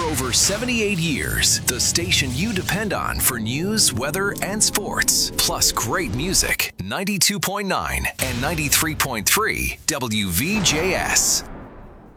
over 78 years, the station you depend on for news, weather, and sports. Plus great music. 92.9 and 93.3 WVJS.